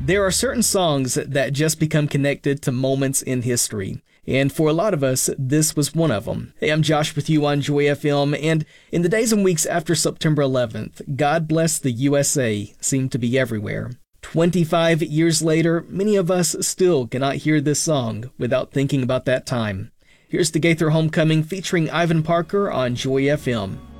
There are certain songs that just become connected to moments in history. And for a lot of us, this was one of them. Hey, I'm Josh with you on Joy FM, and in the days and weeks after September 11th, God Bless the USA seemed to be everywhere. 25 years later, many of us still cannot hear this song without thinking about that time. Here's the Gaither Homecoming featuring Ivan Parker on Joy FM.